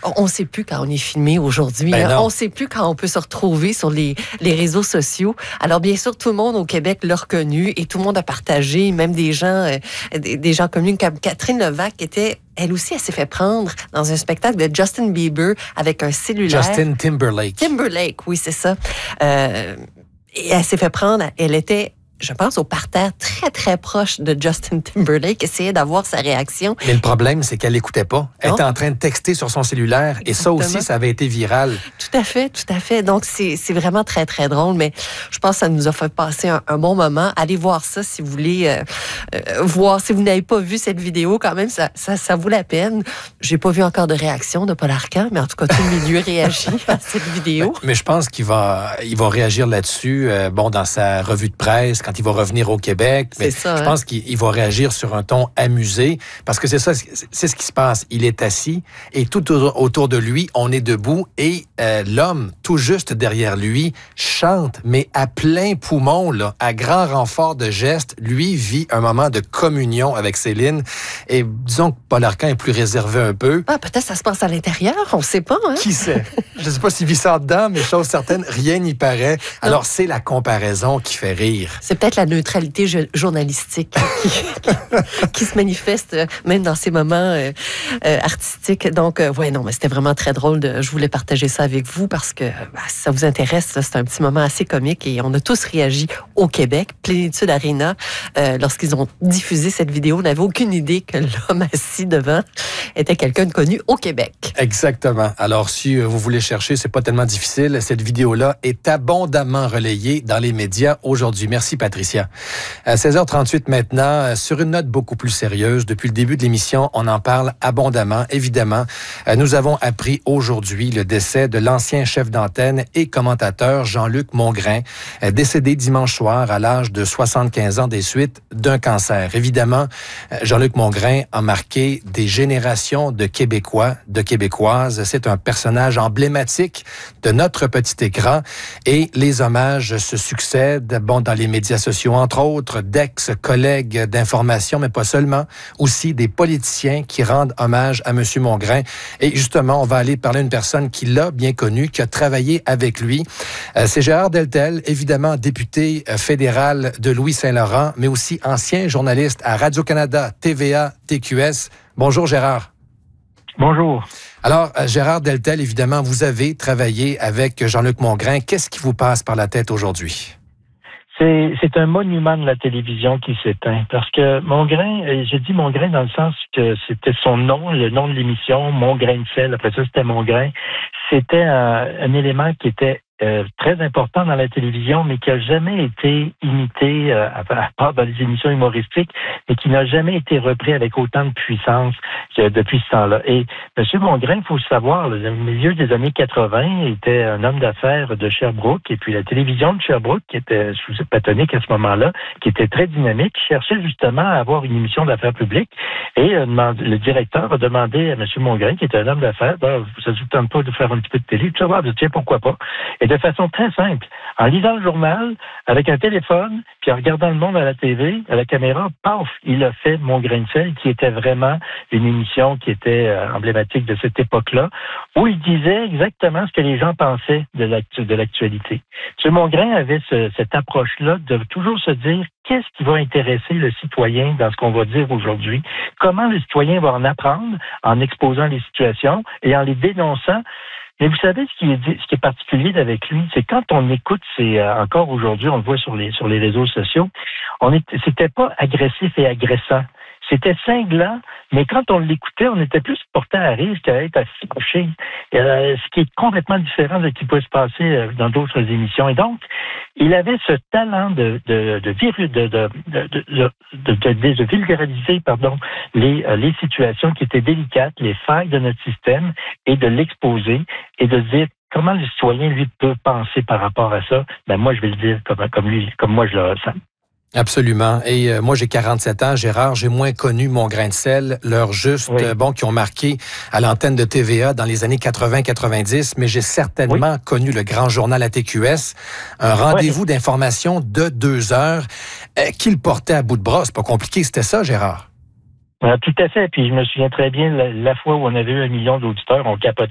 On ne sait plus quand on est filmé aujourd'hui. On ne sait plus quand on peut se retrouver sur les réseaux sociaux. Alors, bien sûr, tout le monde au Québec l'a reconnu et tout le monde a partagé, même des gens connus comme Catherine Levac, qui était... Elle aussi, elle s'est fait prendre dans un spectacle de Justin Bieber avec un cellulaire. Justin Timberlake. Timberlake, oui, c'est ça. Et elle s'est fait prendre, elle était... je pense, au parterre très, très proche de Justin Timberlake, essayait d'avoir sa réaction. Mais le problème, c'est qu'elle l'écoutait pas. Elle était en train de texter sur son cellulaire. Exactement. Et ça aussi, ça avait été viral. Tout à fait, tout à fait. Donc, c'est vraiment très, très drôle. Mais je pense que ça nous a fait passer un bon moment. Allez voir ça si vous voulez voir. Si vous n'avez pas vu cette vidéo, quand même, ça vaut la peine. J'ai pas vu encore de réaction de Paul Arcand, mais en tout cas, tout le milieu réagit à cette vidéo. Mais je pense qu'il va réagir là-dessus, dans sa revue de presse, quand il va revenir au Québec. Mais je pense qu'il va réagir sur un ton amusé, parce que c'est ça, c'est ce qui se passe. Il est assis et tout autour de lui, on est debout et l'homme, tout juste derrière lui, chante, mais à plein poumon, là, à grand renfort de gestes. Lui vit un moment de communion avec Céline. Et disons que Paul Arcand est plus réservé un peu. Ah, peut-être ça se passe à l'intérieur, on ne sait pas. Hein? Qui sait? Je ne sais pas s'il vit ça dedans, mais chose certaine, rien n'y paraît. Alors, c'est la comparaison qui fait rire. C'est peut-être la neutralité journalistique qui se manifeste même dans ces moments artistiques. Donc, mais c'était vraiment très drôle. Je voulais partager ça avec vous parce que si ça vous intéresse, c'est un petit moment assez comique et on a tous réagi au Québec. Plénitude Arena, lorsqu'ils ont diffusé cette vidéo, on n'avait aucune idée que l'homme assis devant était quelqu'un de connu au Québec. Exactement. Alors, si vous voulez chercher, c'est pas tellement difficile. Cette vidéo-là est abondamment relayée dans les médias aujourd'hui. Merci, Patricia. À 16h38 maintenant, sur une note beaucoup plus sérieuse, depuis le début de l'émission, on en parle abondamment, évidemment. Nous avons appris aujourd'hui le décès de l'ancien chef d'antenne et commentateur Jean-Luc Mongrain, décédé dimanche soir à l'âge de 75 ans des suites d'un cancer. Évidemment, Jean-Luc Mongrain a marqué des générations de Québécois, de Québécoises. C'est un personnage emblématique de notre petit écran et les hommages se succèdent, dans les médias sociaux, entre autres, d'ex-collègues d'information, mais pas seulement, aussi des politiciens qui rendent hommage à M. Mongrain. Et justement, on va aller parler à une personne qui l'a bien connu, qui a travaillé avec lui. C'est Gérard Deltel, évidemment député fédéral de Louis-Saint-Laurent, mais aussi ancien journaliste à Radio-Canada, TVA, TQS. Bonjour Gérard. Bonjour. Alors, Gérard Deltel, évidemment, vous avez travaillé avec Jean-Luc Mongrain. Qu'est-ce qui vous passe par la tête aujourd'hui? C'est un monument de la télévision qui s'éteint. Parce que Mongrain, j'ai dit Mongrain dans le sens que c'était son nom, le nom de l'émission, Mon grain de sel. Après ça, c'était Mongrain. C'était un élément qui était très important dans la télévision, mais qui n'a jamais été imité, à part dans les émissions humoristiques, mais qui n'a jamais été repris avec autant de puissance depuis ce temps-là. Et M. Mongrain, il faut le savoir, au milieu des années 80, était un homme d'affaires de Sherbrooke, et puis la télévision de Sherbrooke, qui était sous patonique à ce moment-là, qui était très dynamique, cherchait justement à avoir une émission d'affaires publiques, et le directeur a demandé à M. Mongrain, qui était un homme d'affaires, ça ne vous tente pas de faire un petit peu de télé, tu vas voir, tiens, pourquoi pas? Et de façon très simple, en lisant le journal, avec un téléphone, puis en regardant le monde à la TV, à la caméra, paf, il a fait Mon grain de sel, qui était vraiment une émission qui était emblématique de cette époque-là, où il disait exactement ce que les gens pensaient de l'actualité. M. Mongrain avait cette approche-là de toujours se dire qu'est-ce qui va intéresser le citoyen dans ce qu'on va dire aujourd'hui, comment le citoyen va en apprendre en exposant les situations et en les dénonçant. Mais vous savez, ce qui est particulier avec lui, c'est quand on écoute, encore aujourd'hui, on le voit sur les réseaux sociaux, c'était pas agressif et agressant. C'était cinglant, mais quand on l'écoutait, on était plus porté à rire qu'à être assis couché. Ce qui est complètement différent de ce qui peut se passer dans d'autres émissions. Et donc, il avait ce talent de vulgariser, les situations qui étaient délicates, les failles de notre système, et de l'exposer et de dire comment le citoyen, lui, peut penser par rapport à ça. Moi, je vais le dire comme moi je le ressens. Absolument. Et moi, j'ai 47 ans, Gérard. J'ai moins connu Mon grain de sel, l'heure juste, qui ont marqué à l'antenne de TVA dans les années 80-90, mais j'ai certainement connu le grand journal à TQS, un rendez-vous d'information de 2 heures qu'il portait à bout de bras. C'est pas compliqué, c'était ça, Gérard? Tout à fait. Puis je me souviens très bien la fois où on avait eu 1 million d'auditeurs, on capotait.